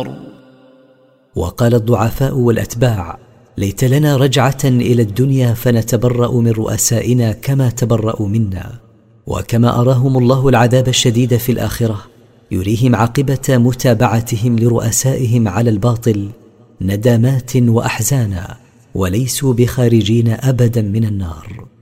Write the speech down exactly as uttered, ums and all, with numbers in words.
النار. وقال الضعفاء والأتباع: ليت لنا رجعة إلى الدنيا فنتبرأ من رؤسائنا كما تبرأوا منا. وكما أراهم الله العذاب الشديد في الآخرة يريهم عاقبة متابعتهم لرؤسائهم على الباطل ندامات وأحزانا، وليسوا بخارجين أبدا من النار.